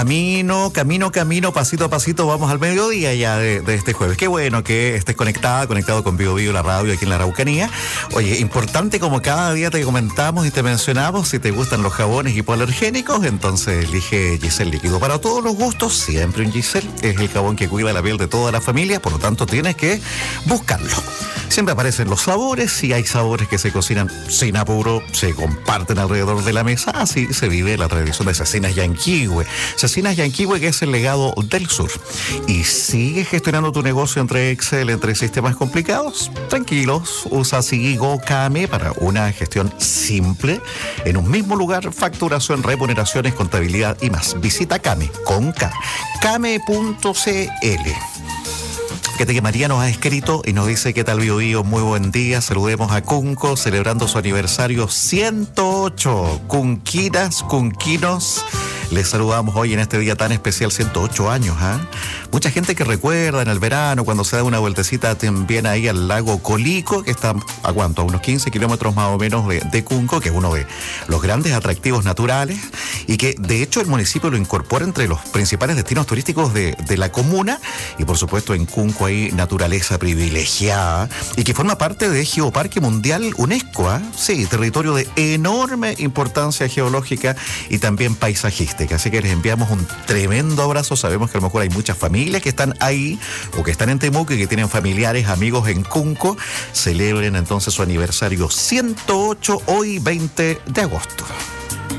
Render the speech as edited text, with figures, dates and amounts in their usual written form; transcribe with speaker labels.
Speaker 1: Camino, pasito a pasito, vamos al mediodía ya de este jueves. Qué bueno que estés conectado con Bio Bio, la radio aquí en la Araucanía. Oye, importante como cada día te comentamos y te mencionamos, si te gustan los jabones hipoalergénicos, entonces elige Giselle Líquido. Para todos los gustos, siempre un Giselle. Es el jabón que cuida la piel de toda la familia, por lo tanto tienes que buscarlo. Siempre aparecen los sabores, si hay sabores que se cocinan sin apuro, se comparten alrededor de la mesa, así se vive la tradición de Cecinas Yanquihue. Cecinas Yanquihue, que es el legado del sur. ¿Y sigues gestionando tu negocio entre Excel, entre sistemas complicados? Tranquilos, usa Sigigo Kame para una gestión simple, en un mismo lugar, facturación, remuneraciones, contabilidad y más. Visita Kame, con K, kame.cl. Fíjate que María nos ha escrito y nos dice: ¿qué tal, Bio Bio? Muy buen día. Saludemos a Cunco, celebrando su aniversario 108. Cunquinas, cunquinos, les saludamos hoy en este día tan especial, 108 años, ¿ah? Mucha gente que recuerda en el verano, cuando se da una vueltecita también ahí al lago Colico, que está, ¿a cuánto? A unos 15 kilómetros más o menos de Cunco, que es uno de los grandes atractivos naturales, y que de hecho el municipio lo incorpora entre los principales destinos turísticos de la comuna, y por supuesto en Cunco hay naturaleza privilegiada, y que forma parte de Geoparque Mundial UNESCO, ¿ah? Sí, territorio de enorme importancia geológica y también paisajística. Así que les enviamos un tremendo abrazo. Sabemos que a lo mejor hay muchas familias que están ahí o que están en Temuco y que tienen familiares, amigos en Cunco. Celebren entonces su aniversario 108 hoy 20 de agosto.